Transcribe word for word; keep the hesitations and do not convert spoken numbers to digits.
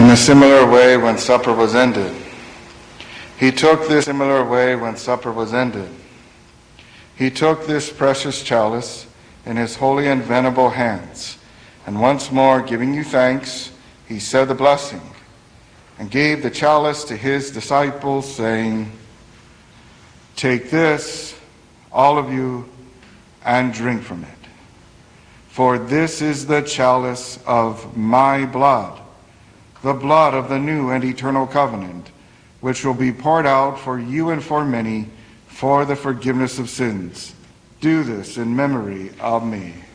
In a similar way, when supper was ended, he took this similar way when supper was ended. He took this precious chalice in his holy and venerable hands, and once more giving you thanks, he said the blessing, and gave the chalice to his disciples, saying, "Take this, all of you, and drink from it. For this is the chalice of my blood, the blood of the new and eternal covenant, which will be poured out for you and for many for the forgiveness of sins. Do this in memory of me."